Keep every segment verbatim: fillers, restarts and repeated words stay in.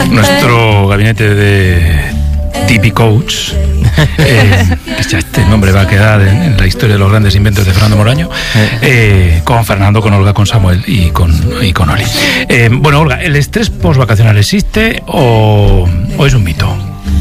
nuestro gabinete de Tipi Coach, eh, que ya este nombre va a quedar en, en la historia de los grandes inventos de Fernando Moraño, eh, con Fernando, con Olga, con Samuel y con, y con Oli. Eh, bueno, Olga, ¿el estrés postvacacional existe o, o es un mito?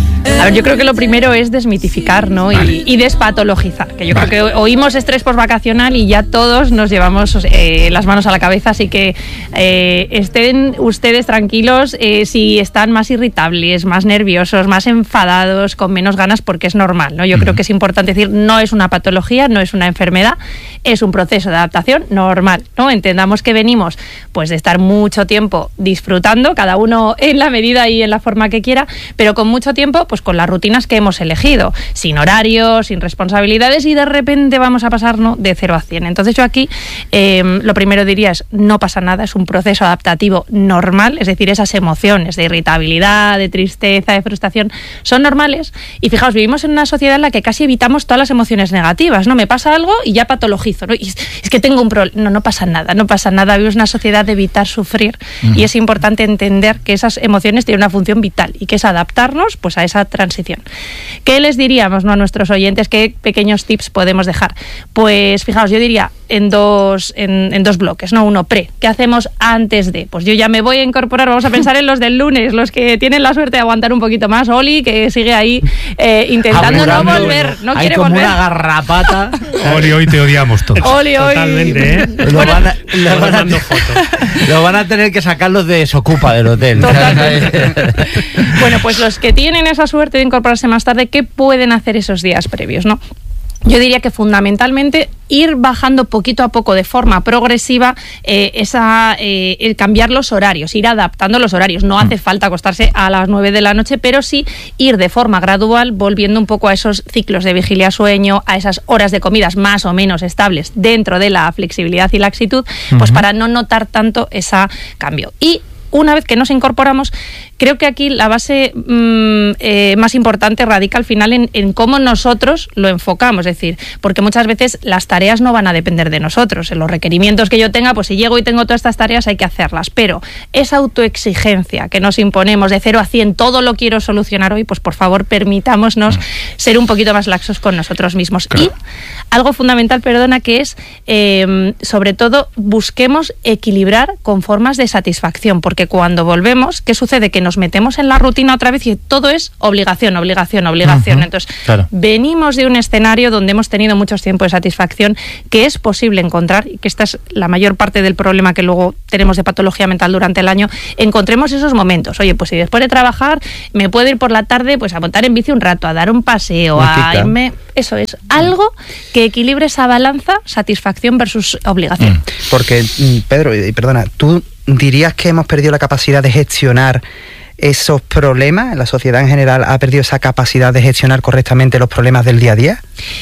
A ver, yo creo que lo primero es desmitificar, ¿no? Vale. Y, y despatologizar. Que yo Vale. creo que oímos estrés postvacacional y ya todos nos llevamos eh, las manos a la cabeza. Así que eh, estén ustedes tranquilos eh, si están más irritables, más nerviosos, más enfadados, con menos ganas, porque es normal, ¿no? Yo uh-huh. creo que es importante decir, no es una patología, no es una enfermedad, es un proceso de adaptación normal, ¿no? Entendamos que venimos pues de estar mucho tiempo disfrutando, cada uno en la medida y en la forma que quiera, pero con mucho tiempo, pues con las rutinas que hemos elegido, sin horarios, sin responsabilidades, y de repente vamos a pasarnos de cero a cien. Entonces yo aquí eh, lo primero diría es, no pasa nada, es un proceso adaptativo normal, es decir, esas emociones de irritabilidad, de tristeza, de frustración, son normales, y fijaos, vivimos en una sociedad en la que casi evitamos todas las emociones negativas, ¿no? Me pasa algo y ya patologizo, ¿no? Y es, es que tengo un problema, no, no pasa nada, no pasa nada, vivimos una sociedad de evitar sufrir, uh-huh. y es importante entender que esas emociones tienen una función vital, y que es adaptarnos pues a esa transición. ¿Qué les diríamos, no, a nuestros oyentes? ¿Qué pequeños tips podemos dejar? Pues fijaos, yo diría en dos, en, en dos bloques, ¿no? Uno, pre. ¿Qué hacemos antes de? Pues yo ya me voy a incorporar, vamos a pensar en los del lunes, los que tienen la suerte de aguantar un poquito más. Oli, que sigue ahí eh, intentando Apurando, no volver, no hay quiere como volver. Una garrapata. Oli, hoy te odiamos todos. Oli, hoy. Totalmente, ¿eh? Lo Bueno, van a, lo van a mando fotos. Lo van a tener que sacarlos de Desocupa del hotel. Totalmente. Bueno, pues los que tienen esa suerte de incorporarse más tarde, ¿qué pueden hacer esos días previos, no? Yo diría que fundamentalmente ir bajando poquito a poco de forma progresiva eh, esa, eh, el cambiar los horarios, ir adaptando los horarios. No hace falta acostarse a las nueve de la noche, pero sí ir de forma gradual volviendo un poco a esos ciclos de vigilia-sueño, a esas horas de comidas más o menos estables dentro de la flexibilidad y laxitud, pues uh-huh. para no notar tanto ese cambio. Y una vez que nos incorporamos, creo que aquí la base mmm, eh, más importante radica al final en, en cómo nosotros lo enfocamos, es decir, porque muchas veces las tareas no van a depender de nosotros, en los requerimientos que yo tenga, pues si llego y tengo todas estas tareas hay que hacerlas, pero esa autoexigencia que nos imponemos de cero a cien, todo lo quiero solucionar hoy, pues por favor permitámonos mm. ser un poquito más laxos con nosotros mismos. Claro. Y algo fundamental, perdona, que es eh, sobre todo busquemos equilibrar con formas de satisfacción, porque que cuando volvemos, ¿qué sucede? Que nos metemos en la rutina otra vez y todo es obligación, obligación, obligación. Uh-huh. Entonces, claro. venimos de un escenario donde hemos tenido mucho tiempo de satisfacción que es posible encontrar, y que esta es la mayor parte del problema que luego tenemos de patología mental durante el año, encontremos esos momentos. Oye, pues si después de trabajar me puedo ir por la tarde pues a montar en bici un rato, a dar un paseo, a irme... Eso es, algo que equilibre esa balanza, satisfacción versus obligación. Mm. Porque, Pedro, y perdona, tú ¿dirías que hemos perdido la capacidad de gestionar esos problemas? ¿La sociedad en general ha perdido esa capacidad de gestionar correctamente los problemas del día a día?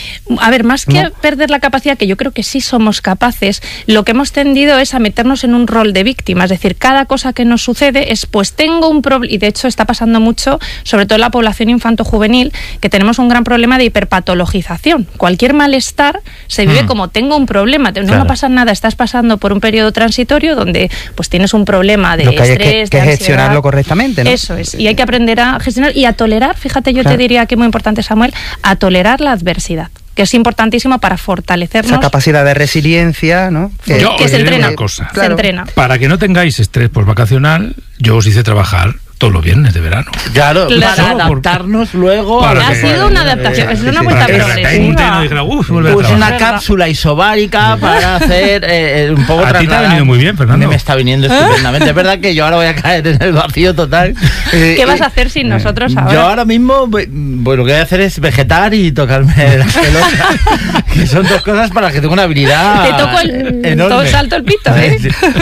A ver, más que no. perder la capacidad, que yo creo que sí somos capaces, lo que hemos tendido es a meternos en un rol de víctima, es decir, cada cosa que nos sucede es, pues tengo un problema, y de hecho está pasando mucho, sobre todo en la población infanto-juvenil, que tenemos un gran problema de hiperpatologización. Cualquier malestar se vive mm. como tengo un problema, no, claro. no pasa nada, estás pasando por un periodo transitorio donde pues tienes un problema de lo que hay estrés, es que, de que ansiedad. Gestionarlo correctamente, ¿no? Eso es, y hay que aprender a gestionar y a tolerar, fíjate, yo claro. te diría que es muy importante, Samuel, a tolerar la adversidad, que es importantísimo para fortalecernos. Esa capacidad de resiliencia, ¿no? Que, yo que os se diré entrena, una cosa. Claro. Se entrena. Para que no tengáis estrés postvacacional, yo os hice trabajar todos los viernes de verano. Claro, claro. para adaptarnos por, luego para ha que, sido una adaptación, es una vuelta progresiva. Pues una cápsula isobárica para hacer eh, un poco a ti te ha venido muy bien, Fernando. Me está viniendo estupendamente. Es verdad que yo ahora voy a caer en el vacío total. ¿Qué eh, vas a hacer sin nosotros ahora? Yo ahora mismo, pues lo que voy a hacer es vegetar y tocarme las pelotas, que son dos cosas para las que tengo una habilidad te toco el enorme. Todo salto el pito, ¿eh?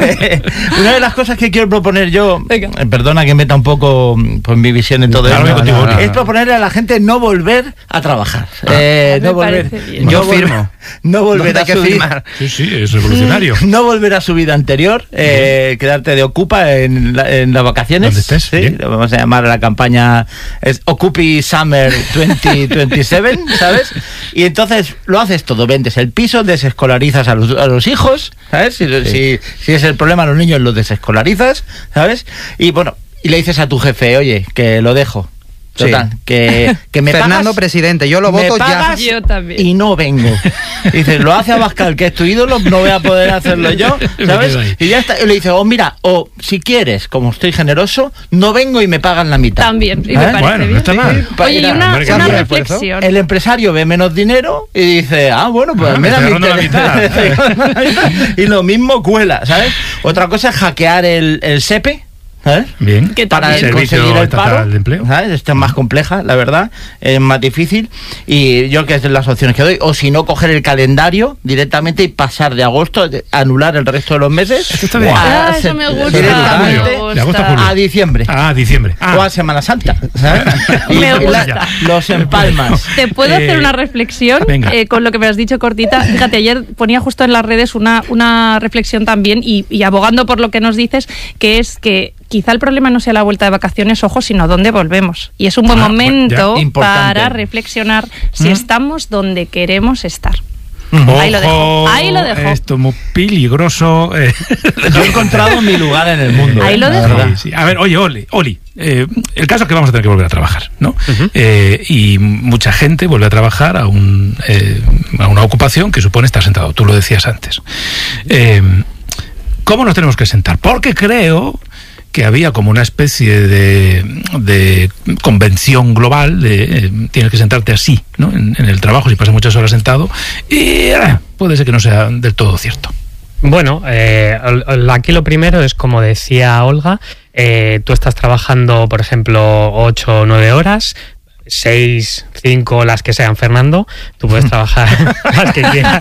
Una de las cosas que quiero proponer yo, eh, perdona que meta un poco pues, mi visión en todo claro, esto, no, no, no, es no. proponerle a la gente no volver a trabajar. Ah, eh, no volver. Yo firmo. No volver a que subir. firmar. Sí, sí, es revolucionario. No volver a su vida anterior, eh, sí. quedarte de ocupa en, la, en las vacaciones. ¿Dónde estés? Sí, lo vamos a llamar a la campaña es Occupy Summer veinte veintisiete, ¿sabes? Y entonces lo haces todo, vendes el piso, desescolarizas a los, a los hijos, ¿sabes? Si, sí. si, si es el problema, los niños los desescolarizas, ¿sabes? Y bueno, y le dices a tu jefe, oye, que lo dejo. Total, sí. que, que me Fernando pagas, presidente, yo lo voto ya. Yo también. Y no vengo. Y dices, lo hace Abascal, que es tu ídolo, no voy a poder hacerlo yo, ¿sabes? Y ya está. Y le dices, oh, mira, o si quieres, como estoy generoso, no vengo y me pagan la mitad. También, y me ¿Eh? parece Bueno, bien. no está mal. Oye, y una, Hombre, una bien. reflexión. El empresario ve menos dinero y dice, ah, bueno, pues Ah, mira, me mi estoy ahorrando la tele- y lo mismo cuela, ¿sabes? Otra cosa es hackear el, el SEPE. ¿sabes? Bien. Que Para también. conseguir el paro, Estatal de Empleo. ¿sabes? Esto es más compleja, la verdad, es más difícil. Y yo que es de las opciones que doy, o si no, coger el calendario directamente y pasar de agosto, de- anular el resto de los meses. Esto está bien. Ah, a- eso me gusta. directamente me De agosto a gusta. julio. a diciembre. Ah, diciembre. Ah. O a Semana Santa, ¿sabes? Y, Me y gusta. los empalmas. Te puedo Eh, hacer una reflexión venga. eh, con lo que me has dicho, cortita. Fíjate, ayer ponía justo en las redes una, una reflexión también y, y abogando por lo que nos dices, que es que quizá el problema no sea la vuelta de vacaciones, ojo, sino dónde volvemos. Y es un buen Ah, bueno, momento ya, importante. para reflexionar si ¿Mm? estamos donde queremos estar. Ojo, Ahí lo dejo, ahí lo dejo. Esto es muy peligroso. eh. Yo he encontrado mi lugar en el mundo. Ahí ¿eh? lo La dejo. verdad. Sí, sí. A ver, oye, Oli, Oli eh, el caso es que vamos a tener que volver a trabajar, ¿no? Eh, y mucha gente vuelve a trabajar a, un, eh, a una ocupación que supone estar sentado. Tú lo decías antes. Eh, ¿Cómo nos tenemos que sentar? Porque creo que había como una especie de, de convención global de eh, tienes que sentarte así, ¿no? En, en el trabajo, si pasas muchas horas sentado, y eh, puede ser que no sea del todo cierto. Bueno, eh, aquí lo primero es, como decía Olga, eh, tú estás trabajando, por ejemplo, ocho o nueve horas, seis, cinco, las que sean, Fernando, tú puedes trabajar las que quieras,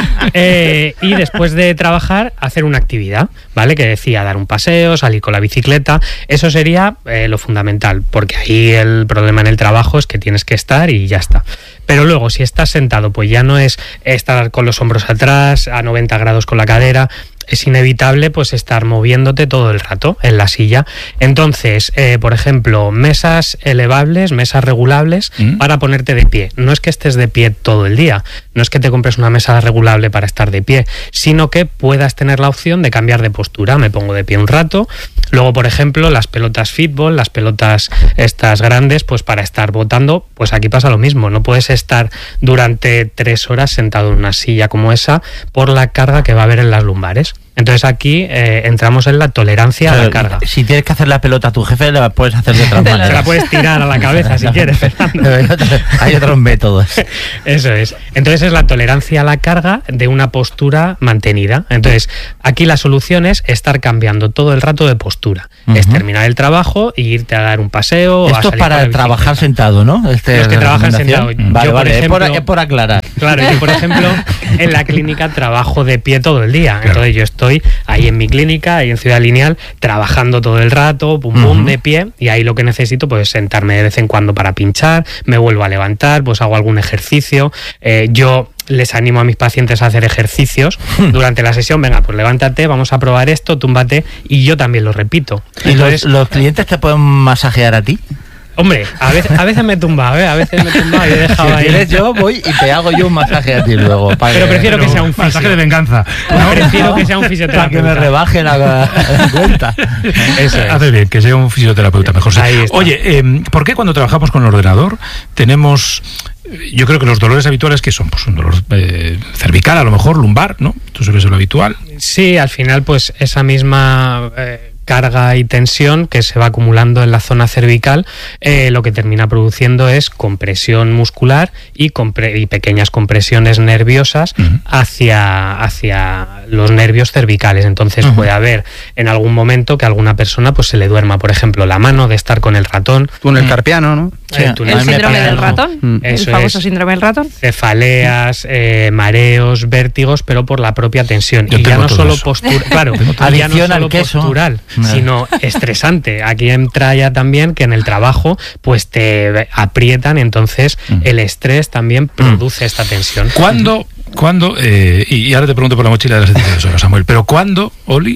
eh, y después de trabajar hacer una actividad, ¿vale? Que decía, dar un paseo, salir con la bicicleta, eso sería eh, lo fundamental, porque ahí el problema en el trabajo es que tienes que estar y ya está. Pero luego, si estás sentado, pues ya no es estar con los hombros atrás, a noventa grados con la cadera, es inevitable pues estar moviéndote todo el rato en la silla. Entonces, eh, por ejemplo, mesas elevables, mesas regulables ¿Mm? para ponerte de pie. No es que estés de pie todo el día, no es que te compres una mesa regulable para estar de pie, sino que puedas tener la opción de cambiar de postura. Me pongo de pie un rato, luego, por ejemplo, las pelotas fútbol, las pelotas estas grandes, pues para estar botando, pues aquí pasa lo mismo. No puedes estar durante tres horas sentado en una silla como esa por la carga que va a haber en las lumbares. Entonces aquí eh, entramos en la tolerancia a la carga. Si tienes que hacer la pelota a tu jefe, la puedes hacer de otras Te la- maneras. Se la puedes tirar a la cabeza si quieres, Fernando. Hay otros- Hay otros métodos. Eso es. Entonces es la tolerancia a la carga de una postura mantenida. Entonces aquí la solución es estar cambiando todo el rato de postura. Ujú. Es terminar el trabajo e irte a dar un paseo. o a Esto es salir con para la trabajar bicicleta. sentado, ¿no? Este Los que es la trabajan recomendación. sentado. Vale, Yo, por vale, es, por, ejemplo- es por aclarar. Claro, yo por ejemplo en la clínica trabajo de pie todo el día. Claro. Entonces yo estoy ahí en mi clínica, ahí en Ciudad Lineal, trabajando todo el rato, pum pum, Ujú. de pie, y ahí lo que necesito pues es sentarme de vez en cuando para pinchar, me vuelvo a levantar, pues hago algún ejercicio. Eh, yo les animo a mis pacientes a hacer ejercicios durante la sesión. Venga, pues levántate, vamos a probar esto, túmbate, y yo también lo repito. ¿Y Entonces, los, los clientes te pueden masajear a ti? hombre, a veces, a veces me he tumbado, ¿eh? A veces me he tumbado y he dejado Si ahí. quieres, yo voy y te hago yo un masaje a ti luego. para Pero que- prefiero que sea un masaje fisio. de venganza. No, prefiero que sea un Para que fisioterapeuta. me rebaje la, la cuenta. Eso es. Hace bien, que sea un fisioterapeuta mejor. Sí. Ahí está. Oye, eh, ¿por qué cuando trabajamos con el ordenador tenemos, eh, yo creo que los dolores habituales que son, pues un dolor eh, cervical, a lo mejor lumbar, ¿no? Tú sabes lo habitual. Sí, al final pues esa misma eh, carga y tensión que se va acumulando en la zona cervical, eh, lo que termina produciendo es compresión muscular y, compre y pequeñas compresiones nerviosas Uh-huh. hacia, hacia los nervios cervicales. Entonces Uh-huh. puede haber en algún momento que a alguna persona pues se le duerma, por ejemplo, la mano de estar con el ratón. Túnel carpiano, ¿no? Sí, el túnel El A mí me síndrome pasa del algo. ratón, Mm. el Eso famoso es. síndrome del ratón. Cefaleas, eh, mareos, vértigos, pero por la propia tensión. Yo y ya tengo no todo solo eso. postura, claro, Tengo todo ya no Adicción al solo queso. postural, No. sino estresante. Aquí entra ya también que en el trabajo pues te aprietan, entonces Mm. el estrés también produce esta tensión. ¿Cuándo, cuándo eh, y, y ahora te pregunto por la mochila de las setenta y dos horas, Samuel, pero cuándo, Oli,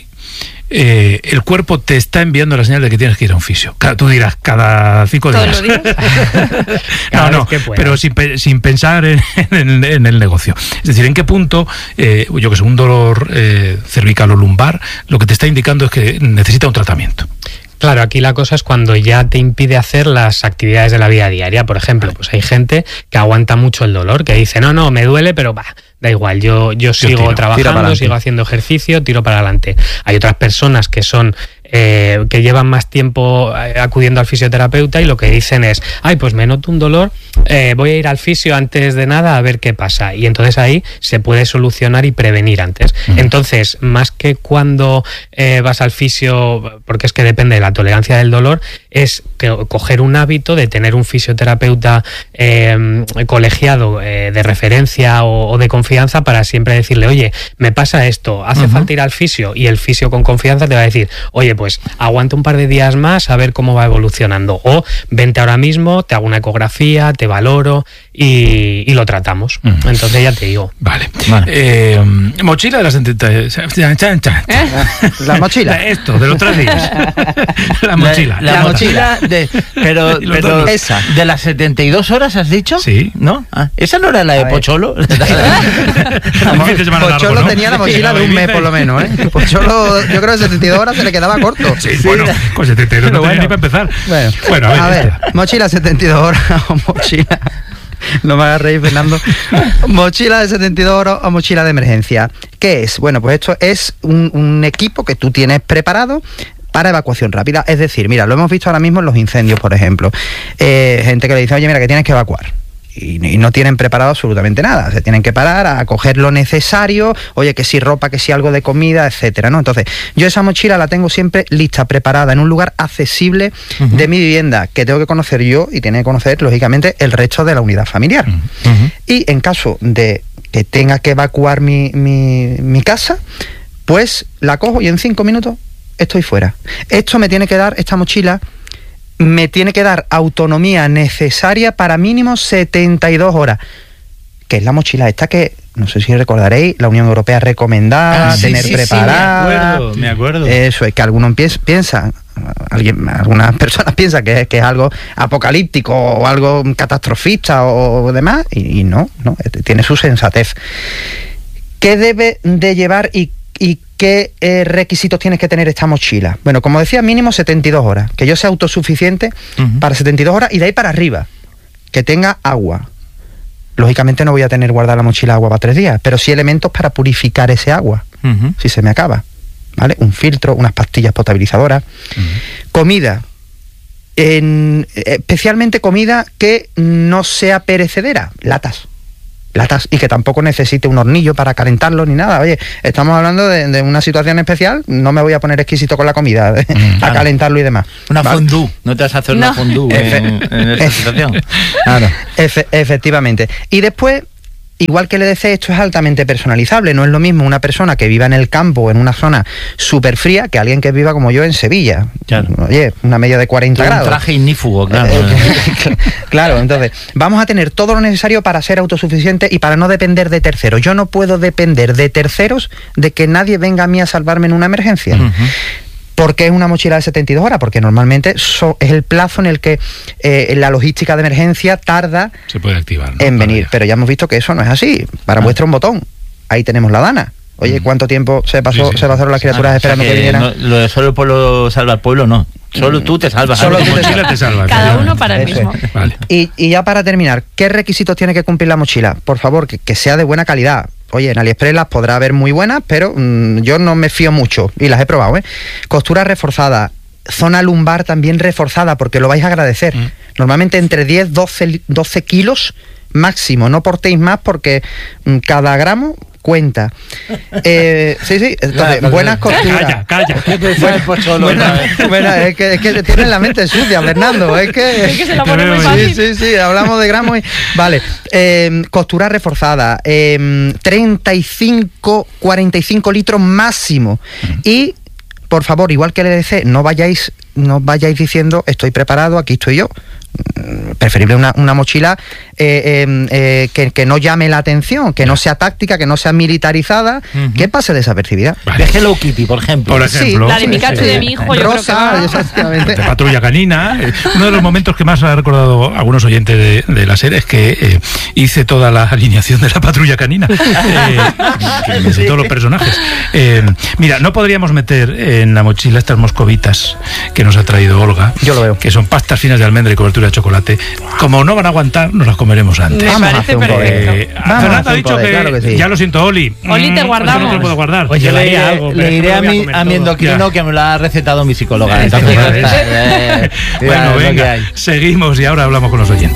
eh, el cuerpo te está enviando la señal de que tienes que ir a un fisio? Cada- tú dirás, cada cinco Todos días. los días. Cada no, no, vez que puedas. pero sin, pe- sin pensar en, en- en el negocio. Es decir, ¿en qué punto, eh, yo que sé, un dolor eh, cervical o lumbar, lo que te está indicando es que necesita un tratamiento? Claro, aquí la cosa es cuando ya te impide hacer las actividades de la vida diaria. Por ejemplo, pues hay gente que aguanta mucho el dolor, que dice, no, no, me duele, pero bah, da igual, yo, yo sigo tiro, trabajando, sigo haciendo ejercicio, tiro para adelante. Hay otras personas que son eh, que llevan más tiempo eh, acudiendo al fisioterapeuta y lo que dicen es, ay, pues me noto un dolor, eh, voy a ir al fisio antes de nada a ver qué pasa. Y entonces ahí se puede solucionar y prevenir antes. Mm. Entonces, más que cuando eh, vas al fisio, porque es que depende de la tolerancia del dolor, es que, coger un hábito de tener un fisioterapeuta eh, colegiado eh, de referencia o, o de confianza para siempre decirle, oye, me pasa esto, hace uh-huh. falta ir al fisio, y el fisio con confianza te va a decir, oye, pues aguanta un par de días más a ver cómo va evolucionando, o vente ahora mismo, te hago una ecografía, te valoro y, y lo tratamos. Uh-huh. Entonces ya te digo. Vale. vale. Eh, mochila de las setenta... ¿Eh? La mochila. Esto, de los tres días. La mochila. La, la, la mochila, de, pero, pero esa, de las setenta y dos horas, ¿has dicho? Sí. ¿No? Ah, ¿esa no era la de a Pocholo? Pocholo largo, ¿no? Tenía la mochila sí, de un mes por lo menos, ¿eh? Pocholo, yo creo que setenta y dos horas se le quedaba corto. Sí, sí, bueno, con setenta y dos no tenía bueno. ni para empezar. Bueno, bueno a ver, a ver mochila setenta y dos horas o mochila... No me hagas reír, Fernando. Mochila de setenta y dos horas o mochila de emergencia. ¿Qué es? Bueno, pues esto es un, un equipo que tú tienes preparado para evacuación rápida. Es decir, mira, lo hemos visto ahora mismo en los incendios, por ejemplo. Eh, gente que le dice, oye, mira, que tienes que evacuar. Y, y no tienen preparado absolutamente nada. Se tienen que parar a coger lo necesario, oye, que si ropa, que si algo de comida, etcétera, ¿no? Entonces, yo esa mochila la tengo siempre lista, preparada, en un lugar accesible uh-huh. de mi vivienda, que tengo que conocer yo y tiene que conocer, lógicamente, el resto de la unidad familiar. Uh-huh. Y en caso de que tenga que evacuar mi, mi, mi casa, pues la cojo y en cinco minutos estoy fuera. Esto me tiene que dar, esta mochila, me tiene que dar autonomía necesaria para mínimo setenta y dos horas, que es la mochila esta que, no sé si recordaréis, la Unión Europea recomendaba ah, sí, tener sí, preparada. Sí, me acuerdo, me acuerdo. Eso es que algunos piensan, alguien, algunas personas piensan que, que es algo apocalíptico o algo catastrofista o demás, y, y no, no, tiene su sensatez. ¿Qué debe de llevar y ¿Y qué eh, requisitos tienes que tener esta mochila? Bueno, como decía, mínimo setenta y dos horas. Que yo sea autosuficiente uh-huh. para setenta y dos horas y de ahí para arriba. Que tenga agua. Lógicamente no voy a tener guardada la mochila agua para tres días, pero sí elementos para purificar ese agua, uh-huh. si se me acaba. ¿Vale? Un filtro, unas pastillas potabilizadoras. Uh-huh. Comida. En, especialmente comida que no sea perecedera. Latas. latas y que tampoco necesite un hornillo para calentarlo ni nada. Oye, estamos hablando de, de una situación especial, no me voy a poner exquisito con la comida mm, a claro. calentarlo y demás. Una ¿vale? fondue, no te vas a hacer no. una fondue en, en esa situación. Claro, Efe, efectivamente. Y después, igual que el E D C, esto es altamente personalizable. No es lo mismo una persona que viva en el campo o en una zona súper fría que alguien que viva como yo en Sevilla. Claro. Oye, una media de cuarenta grados. Un traje ignífugo, claro. Claro, entonces, vamos a tener todo lo necesario para ser autosuficientes y para no depender de terceros. Yo no puedo depender de terceros de que nadie venga a mí a salvarme en una emergencia. Uh-huh. ¿Por qué es una mochila de setenta y dos horas? Porque normalmente so, es el plazo en el que eh, la logística de emergencia tarda Se puede activar, ¿no? en venir. Pero ya hemos visto que eso no es así. Para ah. muestra un botón. Ahí tenemos la Dana. Oye, ¿cuánto tiempo se pasó, sí, sí. se pasaron las criaturas ah, esperando o sea que, que vinieran? No, lo de solo el pueblo salva al pueblo, no. Solo tú te salvas. Solo tú te salvas. Te salvas. Cada uno para el mismo. Vale. Y, y ya para terminar, ¿qué requisitos tiene que cumplir la mochila? Por favor, que, que sea de buena calidad. Oye, en AliExpress las podrá haber muy buenas, pero mmm, yo no me fío mucho y las he probado, ¿eh? Costura reforzada, zona lumbar también reforzada, porque lo vais a agradecer. Mm. Normalmente entre diez, doce, doce kilos máximo, no portéis más porque mmm, cada gramo cuenta. Eh, sí, sí, entonces, claro, buenas costuras. Calla, calla. Buena, buena, es que, es que tienes la mente sucia, Fernando. Es que, es que se lo pone muy fácil. Sí, sí, sí, hablamos de gramos y... Vale, eh, costura reforzada, eh, treinta y cinco, cuarenta y cinco litros máximo. Mm. Y, por favor, igual que el E D C, no vayáis, no vayáis diciendo, estoy preparado, aquí estoy yo. Preferible una, una mochila eh, eh, eh, que, que no llame la atención, que no sea táctica, que no sea militarizada, uh-huh. que pase desapercibida. Vale. De Hello Kitty, por ejemplo. Por ejemplo. Sí, la de Pikachu sí. de mi hijo, yo Rosa, creo que exactamente. De Patrulla Canina. Eh, uno de los momentos que más ha recordado algunos oyentes de, de la serie es que eh, hice toda la alineación de la Patrulla Canina. Eh, de todos los personajes. Eh, mira, no podríamos meter en la mochila estas moscovitas que nos ha traído Olga. Yo lo veo. Que son pastas finas de almendra y cobertura de chocolate. Como no van a aguantar, nos las comeremos antes. Me Vamos parece a hacer un perfecto. Eh, Vamos Fernando a ha hacer dicho un que, poder, claro que sí. ya lo siento, Oli. Oli, te Mm, guardamos. No te lo puedo guardar. Oye, Yo le le diré diré, algo, pero le es que diré no a, voy a mi, comer a mi todo. endocrino Ya. que me lo ha recetado mi psicóloga. Eh, Entonces, eh, eh, Bueno, es lo que venga, hay. seguimos y ahora hablamos con los oyentes.